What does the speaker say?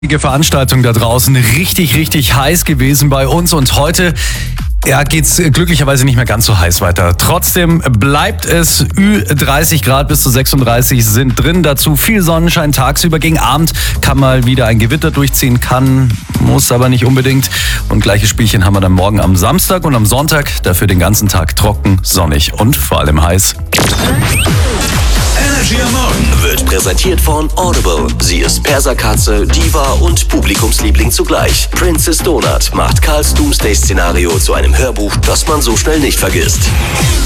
Veranstaltung da draußen, richtig, richtig heiß gewesen bei uns und heute geht's glücklicherweise nicht mehr ganz so heiß weiter. Trotzdem bleibt es 30 Grad bis zu 36 sind drin. Dazu viel Sonnenschein tagsüber. Gegen Abend kann mal wieder ein Gewitter durchziehen, muss aber nicht unbedingt. Und gleiches Spielchen haben wir dann morgen am Samstag und am Sonntag. Dafür den ganzen Tag trocken, sonnig und vor allem heiß. Energy am Morgen wird präsentiert von Audible. Sie ist Perserkatze, Diva und Publikumsliebling zugleich. Princess Donut macht Karls Doomsday-Szenario zu einem Hörbuch, das man so schnell nicht vergisst.